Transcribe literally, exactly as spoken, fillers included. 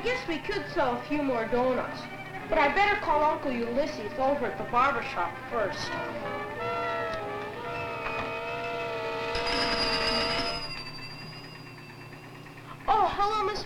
guess we could sell a few more donuts. But I better call Uncle Ulysses over at the barber shop first.